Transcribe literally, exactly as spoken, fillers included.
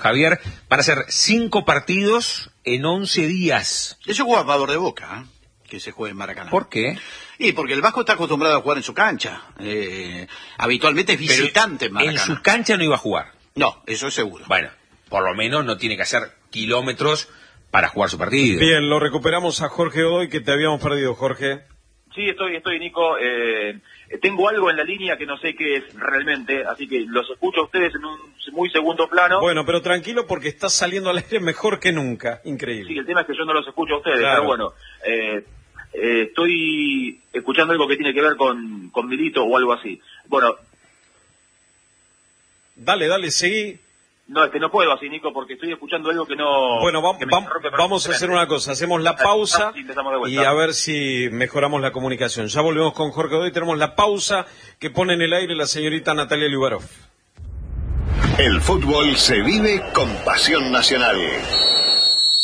Javier, van a ser cinco partidos en once días. Eso juega a favor de Boca, ¿eh? Que se juegue en Maracaná. ¿Por qué? Y porque el Vasco está acostumbrado a jugar en su cancha. Eh, habitualmente es visitante en Maracaná. En su cancha no iba a jugar. No, eso es seguro. Bueno, por lo menos no tiene que hacer kilómetros para jugar su partido. Bien, lo recuperamos a Jorge Godoy, que te habíamos perdido, Jorge. Sí, estoy, estoy, Nico. Eh, tengo algo en la línea que no sé qué es realmente, así que los escucho a ustedes en un muy segundo plano. Bueno, pero tranquilo porque estás saliendo al aire mejor que nunca. Increíble. Sí, el tema es que yo no los escucho a ustedes, Claro. pero bueno, eh, eh, estoy escuchando algo que tiene que ver con, con Milito o algo así. Bueno, Dale, dale, seguí. no, es que no puedo así, Nico, porque estoy escuchando algo que no... Bueno, va- que me va- interrumpe vamos a hacer una cosa. Hacemos la pausa Sí, empezamos de y vuelta. a ver si mejoramos la comunicación. Ya volvemos con Jorge Godoy. Tenemos la pausa que pone en el aire la señorita Natalia Liubarov. El fútbol se vive con pasión nacional.